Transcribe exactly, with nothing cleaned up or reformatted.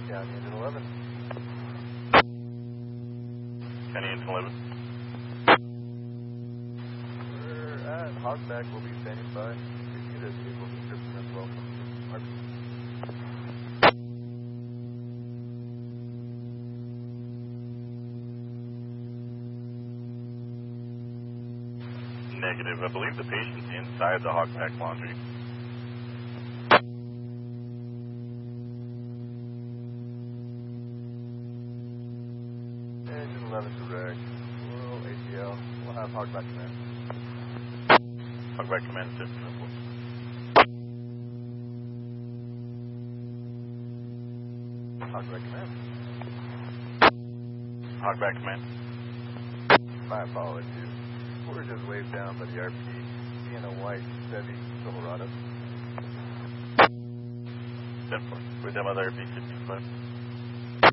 County Engine eleven. County Engine eleven. We're at Hogback. We'll be standing by. Review the vehicle description as well. R P. Negative. I believe the patient's inside the Hogback laundry. Engine eleven direct. We'll A T L. We'll have Hogback command. Hogback command system as well. Hogback command. Hogback command. My apologies. We're just waved down by the R P D, seeing a white Chevy Silverado. ten four. We're done with R P fifty-five.